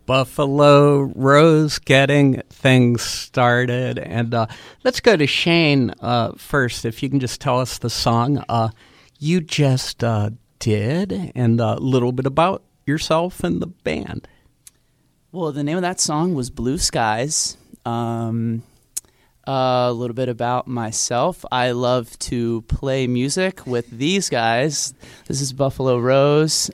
Buffalo Rose getting things started. And let's go to Shane first. If you can just tell us the song you just did and a little bit about yourself and the band. Well, the name of that song was Blue Skies. A little bit about myself. I love to play music with these guys. This is Buffalo Rose.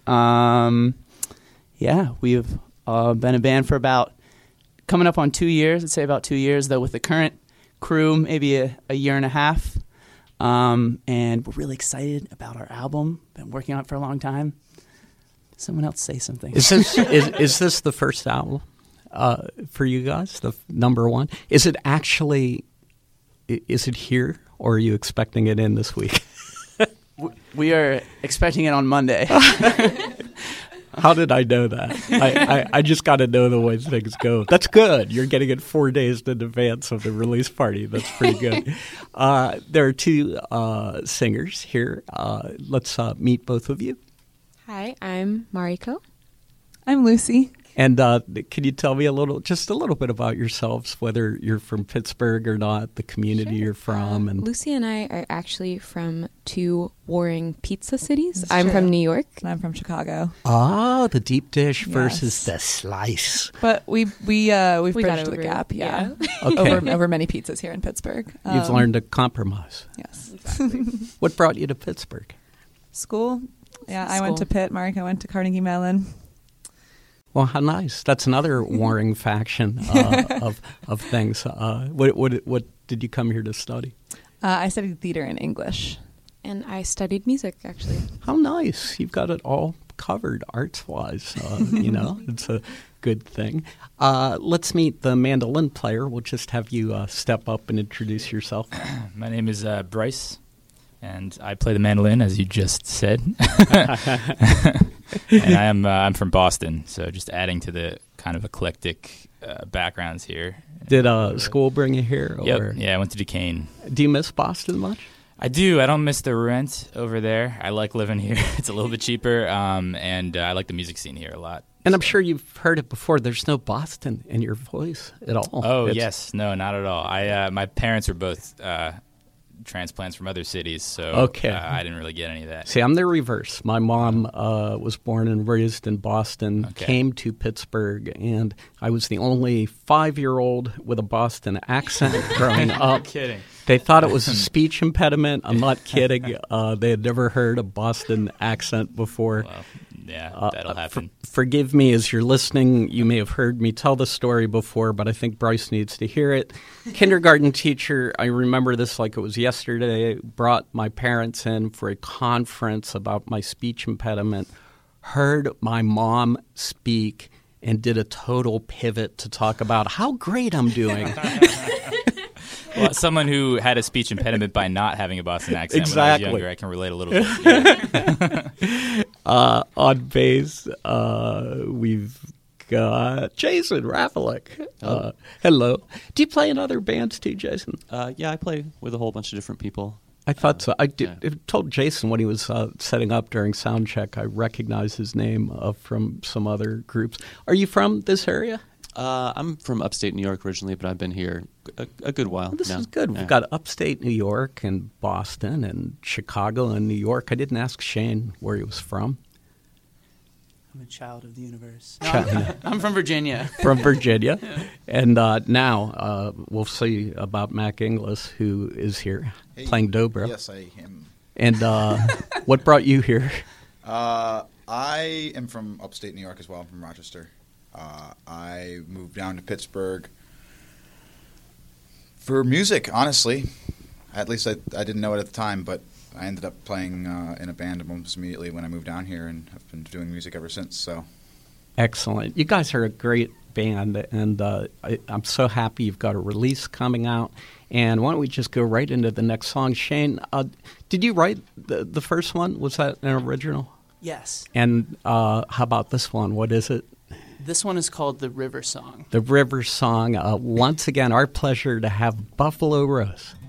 We've been a band for about coming up on 2 years. I'd say about 2 years, though, with the current crew, maybe a year and a half. And we're really excited about our album. Been working on it for a long time. Someone else say something. Is this the first album for you guys, the number one? Is it here, or are you expecting it in this week? We are expecting it on Monday. How did I know that? I just got to know the way things go. That's good. You're getting it 4 days in advance of the release party. That's pretty good. There are two singers here. Let's meet both of you. Hi, I'm Mariko. I'm Lucy. And can you tell me just a little bit about yourselves, whether you're from Pittsburgh or not, the community you're from? And Lucy and I are actually from two warring pizza cities. That's I'm true. from New York. And I'm from Chicago. Ah, the deep dish versus Yes. the slice. But we've got bridged the over gap, it, yeah. Okay. over many pizzas here in Pittsburgh. You've learned to compromise. Yes. What brought you to Pittsburgh? School. Yeah, I School. went to Pitt. Mariko went to Carnegie Mellon. Well, how nice. That's another warring faction of things. What did you come here to study? I studied theater and English. And I studied music, actually. How nice. You've got it all covered arts-wise. It's a good thing. Let's meet the mandolin player. We'll just have you step up and introduce yourself. My name is Bryce, and I play the mandolin, as you just said. And I'm from Boston, so just adding to the kind of eclectic backgrounds here. Did school bring you here? Yep. Or? Yeah, I went to Duquesne. Do you miss Boston much? I do. I don't miss the rent over there. I like living here. It's a little bit cheaper, and I like the music scene here a lot. And I'm sure you've heard it before. There's no Boston in your voice at all. Oh, yes. No, not at all. My parents were both transplants from other cities, so I didn't really get any of that. See, I'm the reverse. My mom was born and raised in Boston, came to Pittsburgh, and I was the only 5-year-old with a Boston accent growing up. You're kidding. They thought it was a speech impediment. I'm not kidding. They had never heard a Boston accent before. Well, yeah, that'll happen. Forgive me as you're listening. You may have heard me tell the story before, but I think Bryce needs to hear it. Kindergarten teacher, I remember this like it was yesterday, brought my parents in for a conference about my speech impediment, heard my mom speak, and did a total pivot to talk about how great I'm doing. Well, someone who had a speech impediment by not having a Boston accent Exactly. when I was younger, I can relate a little bit. Yeah. On bass, we've got Jason Rafalik. Hello. Do you play in other bands too, Jason? Yeah, I play with a whole bunch of different people. I thought so. I told Jason when he was setting up during sound check, I recognized his name from some other groups. Are you from this area? I'm from upstate New York originally, but I've been here a good while. Well, this now. is good. Yeah. We've got upstate New York and Boston and Chicago and New York. I didn't ask Shane where he was from. I'm a child of the universe. No, I'm from Virginia. From Virginia. And now we'll see about Mac Inglis, who is here playing dobro. Yes, I am. And what brought you here? I am from upstate New York as well. I'm from Rochester. I moved down to Pittsburgh for music, honestly. At least I didn't know it at the time, but I ended up playing in a band almost immediately when I moved down here, and have been doing music ever since. So, excellent. You guys are a great band, and I'm so happy you've got a release coming out. And why don't we just go right into the next song? Shane, did you write the first one? Was that an original? Yes. And how about this one? What is it? This one is called The River Song. The River Song. Once again, our pleasure to have Buffalo Rose.